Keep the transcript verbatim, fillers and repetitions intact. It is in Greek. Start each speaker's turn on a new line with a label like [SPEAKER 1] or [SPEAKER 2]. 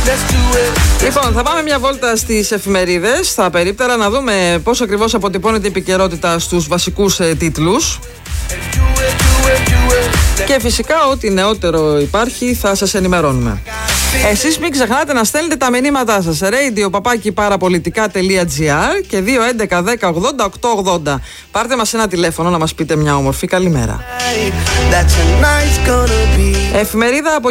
[SPEAKER 1] Λοιπόν, θα πάμε μια βόλτα στις εφημερίδες, στα περίπτερα, να δούμε πώς ακριβώς αποτυπώνεται η επικαιρότητα στους βασικούς ε, τίτλους. Και φυσικά ό,τι νεότερο υπάρχει θα σας ενημερώνουμε. Εσείς μην ξεχνάτε να στέλνετε τα μηνύματά σας. radio παπάκι παραπολιτικά τελεία gr και δύο έντεκα δέκα ογδόντα οκτώ ογδόντα. Πάρτε μας ένα τηλέφωνο να μας πείτε μια όμορφη καλημέρα. Εφημερίδα από